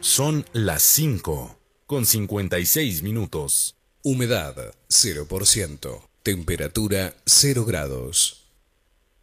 Son las 5:56. Humedad 0%. Temperatura 0 grados.